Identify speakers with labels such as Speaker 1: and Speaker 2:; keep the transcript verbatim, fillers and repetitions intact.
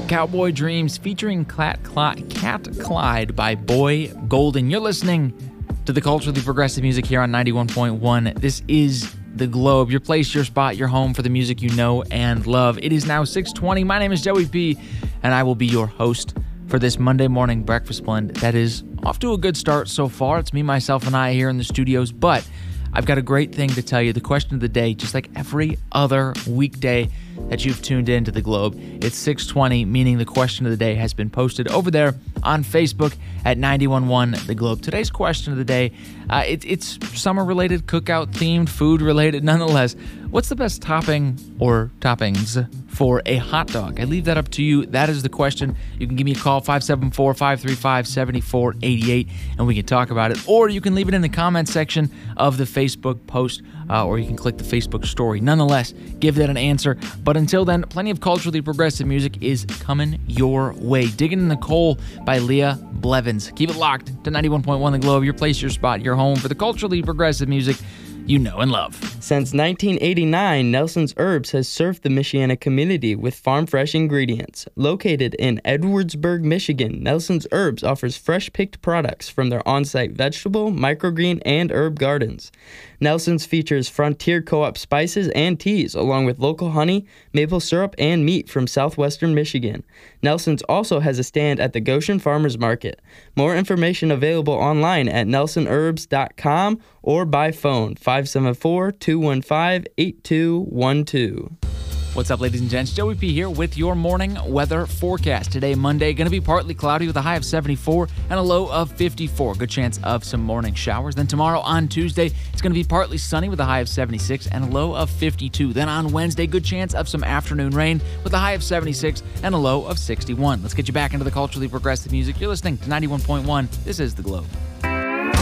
Speaker 1: Cowboy Dreams featuring Cat, Clyde, Cat Clyde by Boy Golden. You're listening to the culturally progressive music here on ninety-one point one. This is The Globe, your place, your spot, your home for the music you know and love. It is now six twenty. My name is Joey P, and I will be your host for this Monday morning breakfast blend that is off to a good start so far. It's me, myself, and I here in the studios, but I've got a great thing to tell you. The question of the day, just like every other weekday that you've tuned in to The Globe, it's six twenty, meaning the question of the day has been posted over there on Facebook at ninety-one point one The Globe. Today's question of the day, uh, it, it's summer-related, cookout-themed, food-related nonetheless. What's the best topping or toppings for a hot dog? I leave that up to you. That is the question. You can give me a call, five seven four, five three five, seven four eight eight, and we can talk about it. Or you can leave it in the comment section of the Facebook post, uh, or you can click the Facebook story. Nonetheless, give that an answer. But until then, plenty of culturally progressive music is coming your way. Digging in the Coal by Leah Blevins. Keep it locked to ninety-one point one The Globe, your place, your spot, your home for the culturally progressive music you know and love.
Speaker 2: Since nineteen eighty-nine, Nelson's Herbs has served the Michiana community with farm-fresh ingredients. Located in Edwardsburg, Michigan, Nelson's Herbs offers fresh-picked products from their on-site vegetable, microgreen, and herb gardens. Nelson's features Frontier Co-op spices and teas, along with local honey, maple syrup, and meat from southwestern Michigan. Nelson's also has a stand at the Goshen Farmers Market. More information available online at nelson herbs dot com or by phone five seven four, two one five, eight two one two.
Speaker 1: What's up, ladies and gents? Joey P here with your morning weather forecast. Today, Monday, going to be partly cloudy with a high of seventy-four and a low of fifty-four. Good chance of some morning showers. Then tomorrow on Tuesday, it's going to be partly sunny with a high of seventy-six and a low of fifty-two. Then on Wednesday, good chance of some afternoon rain with a high of seventy-six and a low of sixty-one. Let's get you back into the culturally progressive music. You're listening to ninety-one point one. This is The Globe.